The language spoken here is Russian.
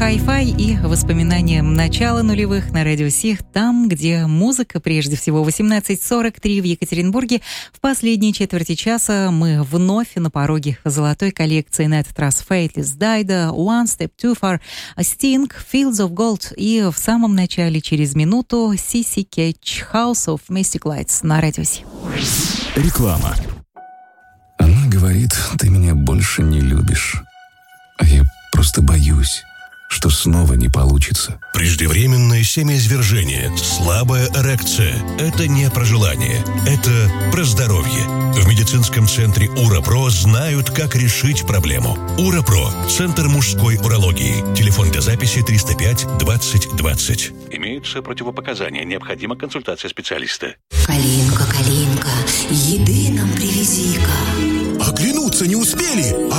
хай-фай и воспоминания начала нулевых на радио Сих, там, где музыка, прежде всего, 18:43 в Екатеринбурге. В последней четверти часа мы вновь на пороге золотой коллекции, на этот раз Faithless Dido, One Step Too Far, Sting, Fields of Gold и в самом начале, через минуту, Sissy Catch, House of Mystic Lights на радио Сих. Реклама. Она говорит, ты меня больше не любишь. А я просто боюсь, что снова не получится. Преждевременное семяизвержение, слабая эрекция – это не про желание, это про здоровье. В медицинском центре УРАПРО знают, как решить проблему. УРАПРО – Центр мужской урологии. Телефон для записи 305 20 20. Имеются противопоказания. Необходима консультация специалиста. Калинка, Калинка, еды нам привези-ка. Оглянуться не успели,